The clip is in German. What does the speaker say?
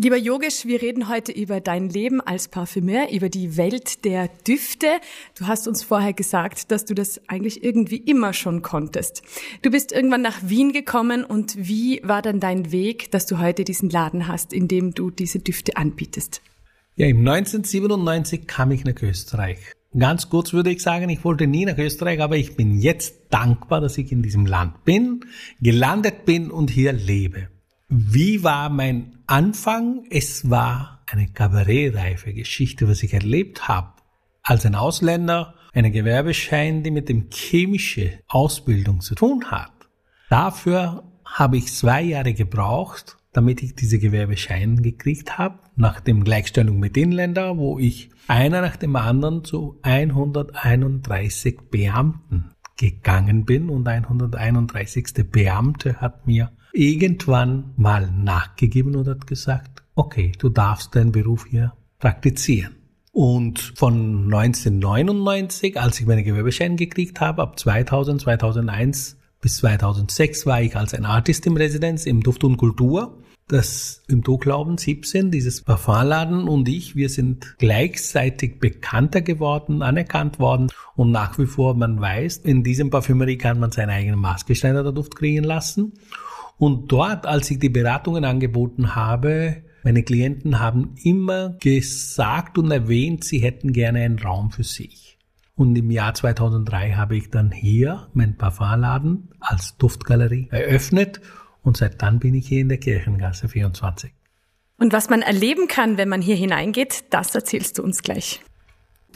Lieber Yogesh, wir reden heute über dein Leben als Parfümeur, über die Welt der Düfte. Du hast uns vorher gesagt, dass du das eigentlich irgendwie immer schon konntest. Du bist irgendwann nach Wien gekommen und wie war dann dein Weg, dass du heute diesen Laden hast, in dem du diese Düfte anbietest? Ja, im 1997 kam ich nach Österreich. Ganz kurz würde ich sagen, ich wollte nie nach Österreich, aber ich bin jetzt dankbar, dass ich in diesem Land bin, gelandet bin und hier lebe. Wie war mein Anfang? Es war eine kabarettreife Geschichte, was ich erlebt habe. Als ein Ausländer, einen Gewerbeschein, die mit dem chemische Ausbildung zu tun hat. Dafür habe ich 2 Jahre gebraucht, damit ich diese Gewerbeschein gekriegt habe, nach dem Gleichstellung mit Inländern, wo ich einer nach dem anderen zu 131 Beamten gegangen bin und 131. Beamte hat mir irgendwann mal nachgegeben und hat gesagt, okay, du darfst deinen Beruf hier praktizieren. Und von 1999, als ich meinen Gewerbeschein gekriegt habe, ab 2000, 2001 bis 2006 war ich als ein Artist in Residenz im Duft und Kultur. Das im Tuchlauben 17, dieses Parfumladen und ich, wir sind gleichzeitig bekannter geworden, anerkannt worden und nach wie vor, man weiß, in diesem Parfümerie kann man seinen eigenen maßgeschneiderten Duft kreieren lassen. Und dort, als ich die Beratungen angeboten habe, meine Klienten haben immer gesagt und erwähnt, sie hätten gerne einen Raum für sich. Und im Jahr 2003 habe ich dann hier meinen Parfumladen als Duftgalerie eröffnet. Und seit dann bin ich hier in der Kirchengasse 24. Und was man erleben kann, wenn man hier hineingeht, das erzählst du uns gleich.